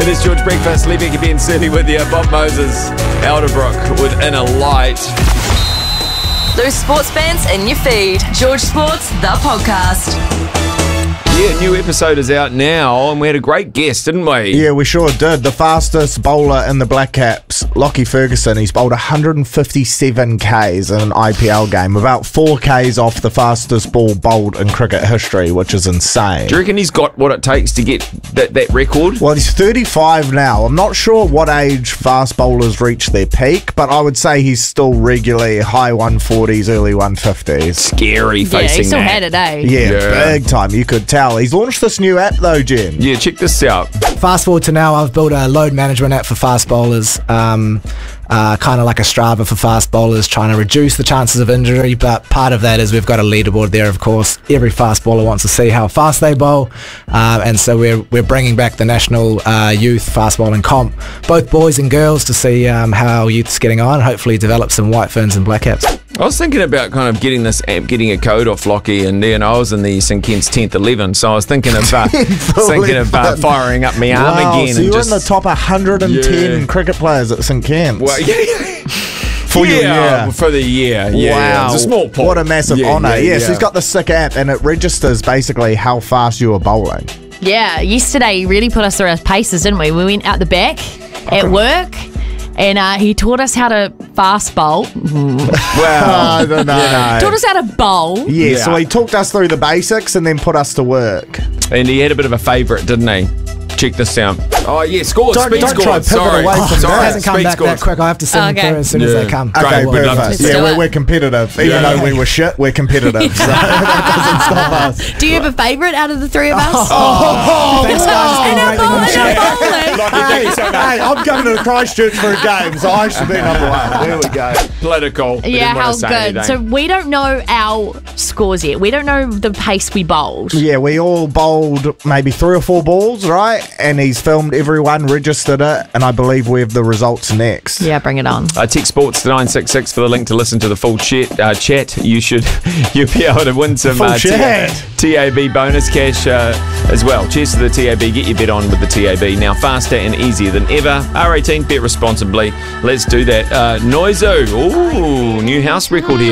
It is George Breakfast, Lee Becker, Ben Surly with you. Bob Moses, Elderbrook with Inner Light. Loose sports bands in your feed. George Sports, the podcast. Yeah, new episode is out now, and we had a great guest, didn't we? Yeah, we sure did. The fastest bowler in the Black Caps, Lockie Ferguson. He's bowled 157 Ks in an IPL game, about 4 Ks off the fastest ball bowled in cricket history, which is insane. Do you reckon he's got what it takes to get that record? Well, he's 35 now. I'm not sure what age fast bowlers reach their peak, but I would say he's still regularly high 140s, early 150s. Scary facing Yeah, he still that. had it, eh? Yeah, big time. You could tell. He's launched this new app though, Jen. Yeah, check this out. Fast forward to now, I've built a load management app for fast bowlers, kind of like a Strava for fast bowlers, trying to reduce the chances of injury. But part of that is we've got a leaderboard there, of course. Every fast bowler wants to see how fast they bowl, and so we're bringing back the national youth fast bowling comp, both boys and girls, to see how our youth's getting on. Hopefully, develop some white ferns and black caps. I was thinking about kind of getting this app, getting a code off Lockie, and I was in the St Kent's 10th 11, so I was thinking of firing up my arm again. So and you're just, in the top 110 cricket players at St Kent's. Well, yeah. For your year. For the year. Yeah, Wow. It's a small pot. What a massive honour. Yeah, So he's got the sick app and it registers basically how fast you are bowling. Yeah, yesterday he really put us through our paces, didn't we? We went out the back at work and he taught us how to fast bowl. Well, I don't know. Taught us how to bowl. Yeah, so he talked us through the basics and then put us to work. And he had a bit of a favourite, didn't he? Check this out. Oh, yeah, scores. Don't Speed try scores. pivot Sorry. away from It that. hasn't come Speed back that scores. quick. I have to send them through as soon as they come. Great, Okay, we'd love perfect. to see Yeah, it. we're competitive. Even though we were shit, we're competitive. So that doesn't stop us. Do you have a favourite out of the three of us? Thanks, guys. And Been I'm great bowling, to I'm bowling. Hey, I'm coming to Christchurch for a game, so I should be number one. There we go. Political. We Yeah, didn't want how to say good. anything. So we don't know our scores yet. We don't know the pace we bowled. Yeah, we all bowled maybe 3 or 4 balls, right? And he's filmed everyone, registered it, and I believe we have the results next. Yeah, bring it on. Text Sports to 966 for the link to listen to the full chat. You'll be able to win some Full chat. TAB bonus cash as well. Cheers to the TAB. Get your bet on with the TAB. Now faster and easier than ever. R18, bet responsibly. Let's do that. Noizo. Ooh, new house record here.